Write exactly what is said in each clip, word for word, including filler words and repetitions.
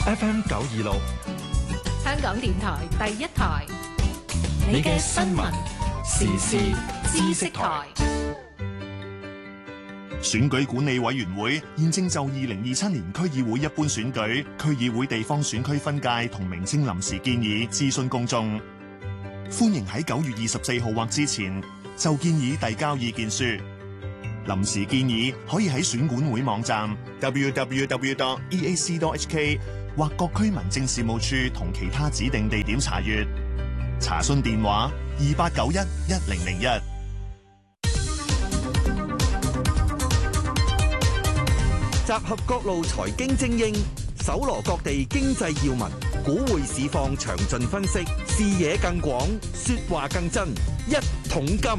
F M 九二六， 香港電台第一台， 你嘅新聞時事知識台。 選舉管理委員會現正就二零二七年區議會一般選舉、區議會地方選區分界同名稱臨時建議諮詢公眾，歡迎喺九月二十四號或之前就建議遞交意見書。臨時建議可以喺選管會網站 double-u double-u double-u dot e a c dot h k 或各區民政事務處同其他指定地點查閱。查詢電話二八九一一零零一。 集合各路財經精英，搜羅各地經濟要聞，股匯市況詳盡分析，視野更廣，說話更真。一桶金。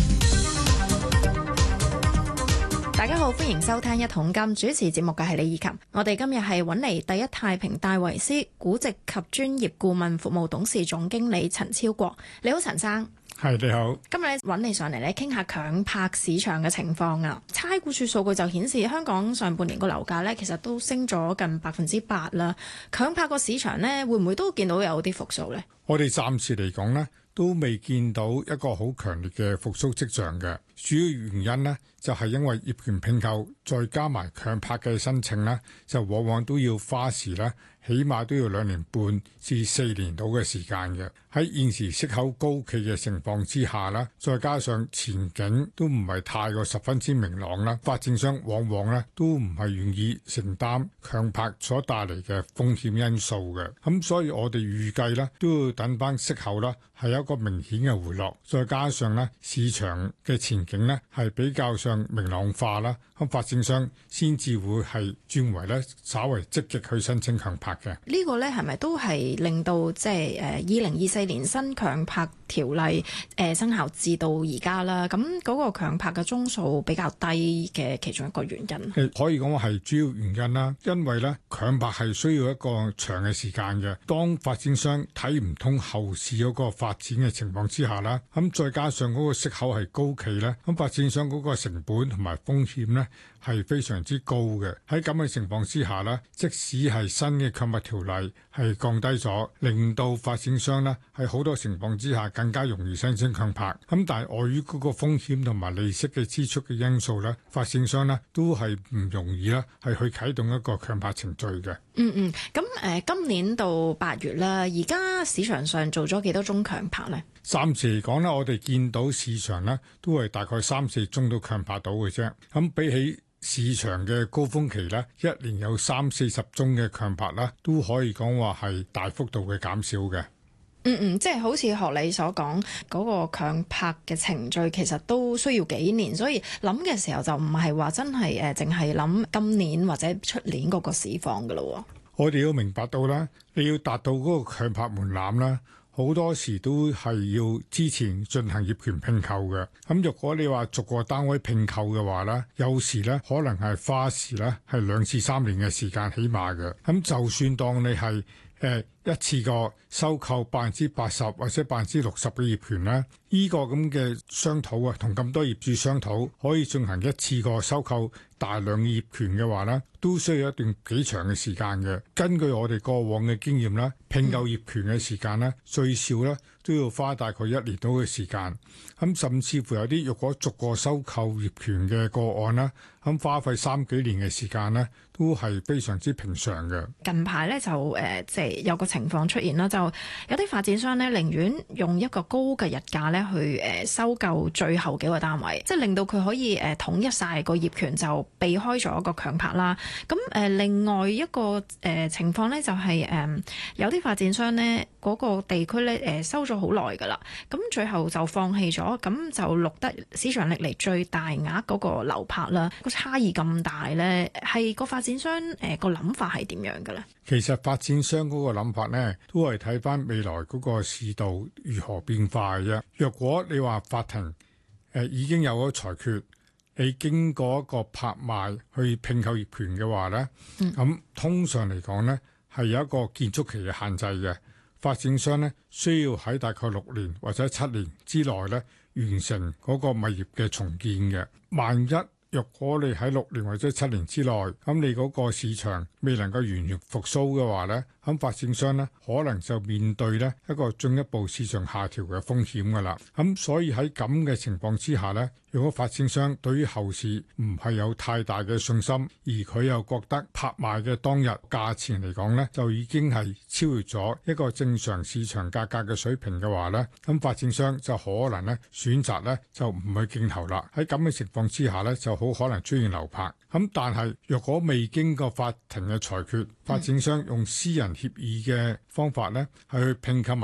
大家好，歡迎收聽一桶金，主持節目嘅係李以琴。我哋今日係揾嚟第一太平戴維斯估值及專業顧問服務董事總經理陳超國。你好，陳生。 係，你好。 今日咧揾你上嚟咧傾下強拍市場嘅情況啊。差估署數據就顯示香港上半年個樓價咧其實都升咗近百分之八啦。強拍個市場咧會唔會都見到有啲復甦呢？ 我哋暫時嚟講呢都未見到一個好強烈嘅復甦跡象嘅。主要原因呢就係因為業權併購再加埋強拍嘅申請呢，就往往都要花時呢，起碼都要兩年半至四年到嘅時間嘅。喺現時息口高企嘅情況之下呢，再加上前景都唔係太過十分之明朗啦，發展商往往呢都唔係願意承擔強拍所帶嚟嘅風險因素嘅。咁所以我哋預計呢都要等翻息口啦係有一個明顯嘅回落，再加上呢市場嘅前景呢係比較上明朗化啦，咁發展商先至會係轉為咧稍為積極去申請強拍嘅。 呢個咧係咪都係令到即係誒二零二四年新強拍條例誒、呃、生效至到而家啦？咁嗰個強拍嘅宗數比較低嘅其中一個原因， 可以講話係主要原因啦。因為咧強拍係需要一個長嘅時間嘅，當發展商睇唔通後市嗰個發展嘅情況之下啦，咁再加上嗰個息口係高企咧，咁發展商嗰個成本同埋風險呢係非常之高嘅。喺咁嘅情況之下呢，即使係新嘅強拍條例係降低咗，令到發展商呢喺好多情況之下更加容易申請強拍。咁但係礙於嗰個風險同埋利息嘅支出嘅因素呢，發展商呢都係唔容易啦，係去啟動一個強拍程序嘅。 嗯嗯，咁誒、呃、今年到八月啦，而家市場上做咗幾多宗強拍呢？ 暫時嚟講呢，我哋見到市場呢都係大概三四宗都強拍到嘅啫。咁比起市場嘅高峰期呢，一年有三四十宗嘅強拍啦，都可以講話係大幅度嘅減少嘅。 嗯嗯，即係好似學你所講嗰個強拍嘅程序，其實都需要幾年，所以諗嘅時候就唔係話真係誒，淨係諗今年或者出年嗰個市況噶咯。 我哋要明白到啦，你要達到嗰個強拍門檻啦，好多時都係要之前進行業權併購嘅。咁若果你話逐個單位併購嘅話咧，有時咧可能係花時咧係兩至三年嘅時間起碼嘅。咁就算當你係誒一次過收購百分之八十或者百分之六十嘅業權咧，呢個咁嘅商討啊，同咁多業主商討可以進行一次過收購大量業權嘅話咧，都需要一段幾長嘅時間嘅。根據我哋過往嘅經驗咧，併購業權嘅時間咧最少咧都要花大概一年到嘅時間。咁甚至乎有啲若果逐個收購業權嘅個案啦，咁花費三幾年嘅時間咧，都係非常之平常嘅。 近排咧就誒即係有個情況出現啦，就有啲發展商咧寧願用一個高嘅日價咧去誒收購最後幾個單位，即係令到佢可以誒統一晒個業權，就避開咗一個強拍啦。咁誒另外一個誒情況咧就係誒有啲發展商咧嗰個地區咧誒收咗好耐㗎啦，咁最後就放棄咗，咁就錄得市場歷嚟最大額嗰個流拍啦。個差異咁大咧，係個發展商誒個諗法係點樣嘅咧？ 其實發展商嗰個諗法呢，都係睇翻未來嗰個市道如何變化嘅啫。若果你話法庭誒、呃、已經有咗裁決，你經過一個拍賣去併購業權嘅話呢，咁、嗯、通常嚟講呢，係有一個建築期嘅限制嘅。發展商呢，需要喺大概六年或者七年之內呢，完成嗰個物業嘅重建嘅。萬一若果你喺六年或者七年之內，咁你嗰個市場未能夠完全復甦嘅話呢，咁發展商呢可能就面對呢一個進一步市場下調嘅風險㗎啦。咁所以喺咁嘅情況之下呢，如果發展商對於後市唔係有太大嘅信心，而佢又覺得拍賣嘅當日價錢嚟講呢，就已經係超越咗一個正常市場價格嘅水平嘅話呢，咁發展商就可能呢選擇呢就唔去競投啦。喺咁嘅情況之下呢，就好可能出現流拍。咁但係若果未經過法庭嘅裁決，發展商用私人協議嘅方法呢係去併購